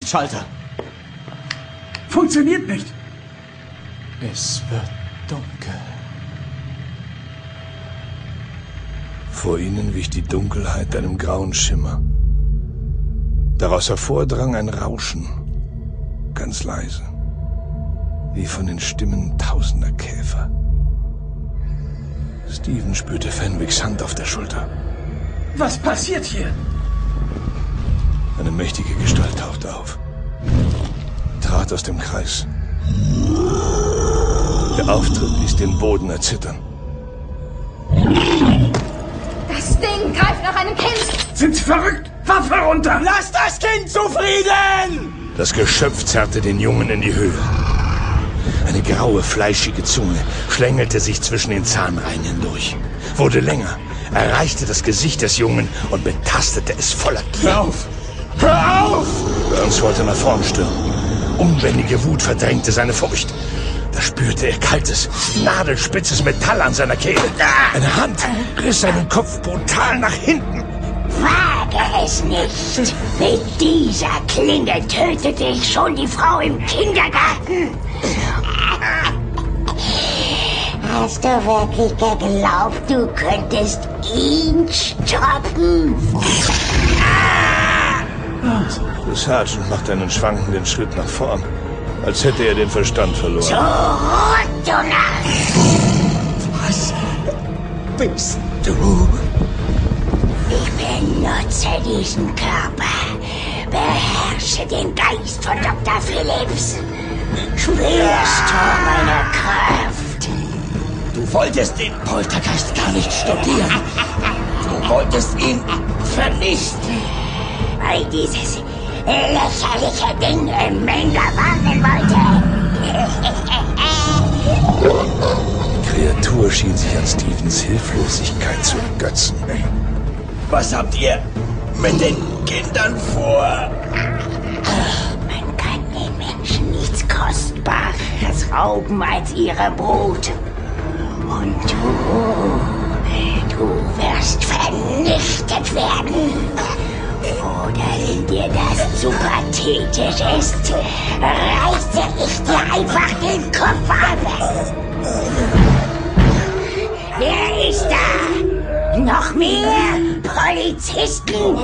Schalter. Funktioniert nicht. Es wird dunkel. Vor ihnen wich die Dunkelheit einem grauen Schimmer. Daraus hervordrang ein Rauschen, ganz leise, wie von den Stimmen tausender Käfer. Steven spürte Fenwicks Hand auf der Schulter. Was passiert hier? Eine mächtige Gestalt tauchte auf, trat aus dem Kreis. Der Auftritt ließ den Boden erzittern. Das Ding greift nach einem Kind! Sind Sie verrückt? Waffe runter! Lasst das Kind zufrieden! Das Geschöpf zerrte den Jungen in die Höhe. Eine graue, fleischige Zunge schlängelte sich zwischen den Zahnreihen hindurch, wurde länger, erreichte das Gesicht des Jungen und betastete es voller Gier. Hör auf! Hör auf! Burns wollte nach vorn stürmen. Unbändige Wut verdrängte seine Furcht. Da spürte er kaltes, nadelspitzes Metall an seiner Kehle. Eine Hand riss seinen Kopf brutal nach hinten. Wage es nicht. Mit dieser Klinge tötete ich schon die Frau im Kindergarten. Hast du wirklich geglaubt, du könntest ihn stoppen? Der Sergeant machte einen schwankenden Schritt nach vorn, als hätte er den Verstand verloren. Zurück, du Narr! Was bist du? Ich benutze diesen Körper, beherrsche den Geist von Dr. Phillips. Spürst du meine Kraft? Du wolltest den Poltergeist gar nicht studieren. Du wolltest ihn vernichten. Weil dieses lächerliche Ding im Menge warnen wollte. Die Kreatur schien sich an Stevens Hilflosigkeit zu ergötzen. Was habt ihr mit den Kindern vor? Man kann den Menschen nichts Kostbares rauben als ihre Brut. Und du wirst vernichtet werden. Oder wenn dir das zu pathetisch ist, reiße ich dir einfach den Kopf ab. Wer ist da? Noch mehr Polizisten?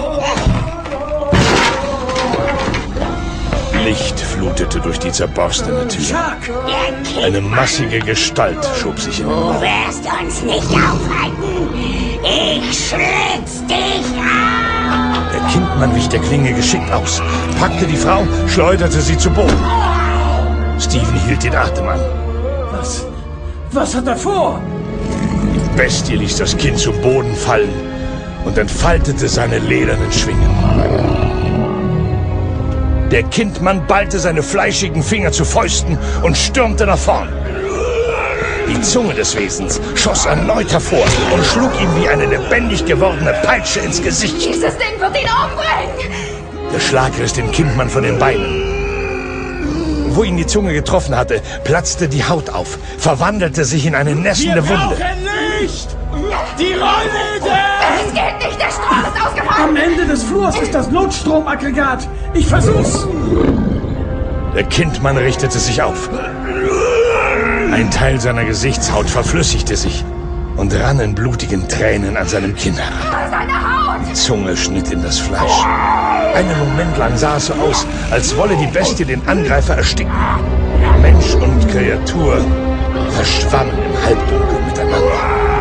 Licht flutete durch die zerborstene Tür. Eine massige Gestalt schob sich in den Raum. Du wirst uns nicht aufhalten. Ich schlitz dich auf. Der Kindmann wich der Klinge geschickt aus, packte die Frau, schleuderte sie zu Boden. Steven hielt den Atem an. Was hat er vor? Die Bestie ließ das Kind zu Boden fallen und entfaltete seine ledernen Schwingen. Der Kindmann ballte seine fleischigen Finger zu Fäusten und stürmte nach vorn. Die Zunge des Wesens schoss erneut hervor und schlug ihm wie eine lebendig gewordene Peitsche ins Gesicht. Dieses Ding wird ihn umbringen! Der Schlag riss den Kindmann von den Beinen. Wo ihn die Zunge getroffen hatte, platzte die Haut auf, verwandelte sich in eine nässende Wunde. Licht! Die Rollläden! Es geht nicht, der Strom ist ausgefallen! Am Ende des Flurs ist das Notstromaggregat. Ich versuch's. Der Kindmann richtete sich auf. Ein Teil seiner Gesichtshaut verflüssigte sich und rann in blutigen Tränen an seinem Kinn herab. Seine Haut! Die Zunge schnitt in das Fleisch. Einen Moment lang sah es so aus, als wolle die Bestie den Angreifer ersticken. Mensch und Kreatur verschwammen im Halbdunkel miteinander.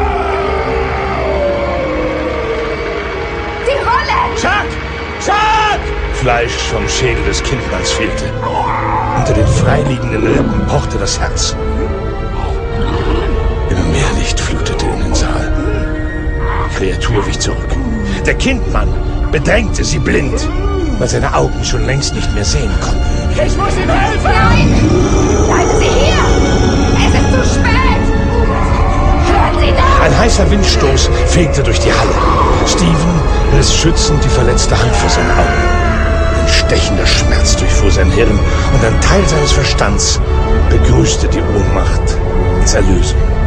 Die Rolle! Chuck! Chuck! Fleisch vom Schädel des Kindmanns fehlte. Unter den freiliegenden Rippen pochte das Herz. Immer mehr Licht flutete in den Saal. Die Kreatur wich zurück. Der Kindmann bedrängte sie blind, weil seine Augen schon längst nicht mehr sehen konnten. Ich muss ihm helfen! Nein! Bleiben Sie hier! Es ist zu spät! Hören Sie da! Ein heißer Windstoß fegte durch die Halle. Steven riss schützend die verletzte Hand vor seinen Augen. Ein stechender Schmerz durchfuhr sein Hirn und ein Teil seines Verstands begrüßte die Ohnmacht als Erlösung.